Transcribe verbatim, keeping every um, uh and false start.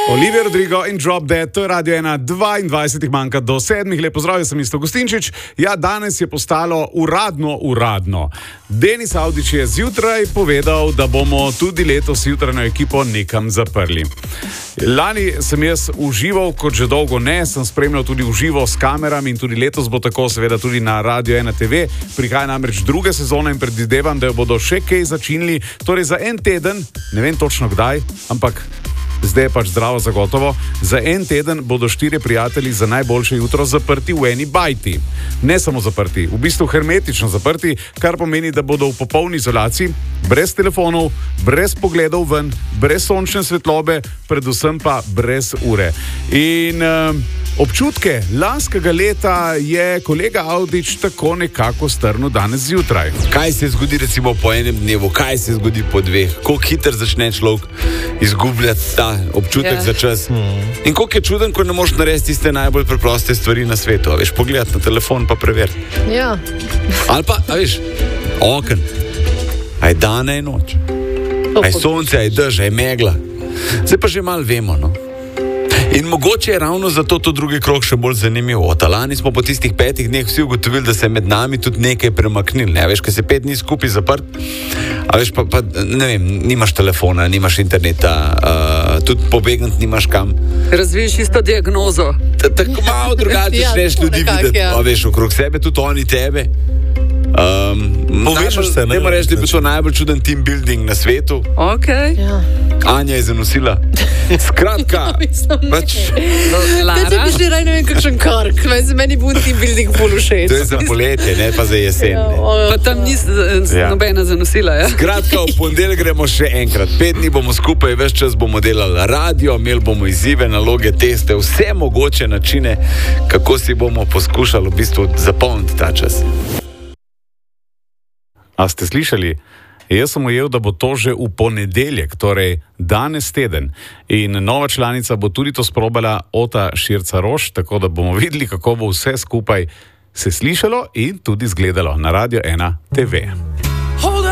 Olivia Rodrigo in Drop Dead, to je Radio ena, dvaindvajset manjka do sedmih. Lep pozdrav, jaz sem Isto Gostinčič. Ja, danes je postalo uradno, uradno. Denis Avdić je zjutraj povedal, da bomo tudi letos jutranjo ekipo nekam zaprli. Lani sem jaz užival, kot že dolgo ne, sem spremljal tudi uživo s kamerami in tudi letos bo tako, seveda tudi na Radio ena te ve. Prihaja namreč druga sezona in predvidevam, da jo bodo še kaj začinili. Torej za en teden, ne vem točno kdaj, ampak zdaj je pač zdravo zagotovo, za en teden bodo štirje prijatelji za najboljše jutro zaprti v eni bajti. Ne samo zaprti, v bistvu hermetično zaprti, kar pomeni, da bodo v popolni izolaciji, brez telefonov, brez pogledov ven, brez sončne svetlobe, predvsem pa brez ure. In uh, občutke lanskega leta je kolega Avdić tako nekako strnil danes zjutraj. Kaj se zgodi recimo po enem dnevu, kaj se zgodi po dveh, koliko hiter začne človek izgubljati ta občutek yeah. za čas. Mm. In koliko je čuden, ko ne moreš narediti tiste najbolj preproste stvari na svetu. A veš, pogledati na telefon pa preveriti. Ja. Ali pa, a veš, oken. A je dan, a je noč. A je sonce, a je dež, a je megla. Zdaj pa že malo vemo, no. In mogoče je ravno zato to drugi krog še bolj zanimiv. Od lani smo po tistih petih dneh vsi ugotovili, da se je med nami tudi nekaj premaknil. Ne, veš, ko se pet dni skupaj zaprt, a veš, pa, pa ne vem, nimaš telefona, nimaš interneta, uh, tudi pobegniti nimaš kam. Razviješ isto diagnozo. Tako malo drugače začneš ja, ljudi videti, ja. A veš, okrog sebe, tudi oni tebe. Um, Povežeš se, ne? Ne moraš reči, da je bil to najbolj čuden team building na svetu. Ok. Ja. Anja je zanosila. Skratka. Pač... Lara? Te bi šli raj, ne vem, kakšen kark. Meni bo team building pol všeč. To je za poletje, ne pa za jesen. Ja, pa tam ni ja. nobena zanosila, ja? Skratka, v ponedeljek gremo še enkrat. Pet dni bomo skupaj, ves čas bomo delali radio, imeli bomo izzive, naloge, teste, vse mogoče načine, kako si bomo poskušali v bistvu zapolniti ta čas. A ste slišali? Jaz sem ujel, da bo to že v ponedeljek, torej danes teden. In nova članica bo tudi to sprobala, Ota Širca-Roš, tako da bomo videli, kako bo vse skupaj se slišalo in tudi izgledalo na Radio ena te ve.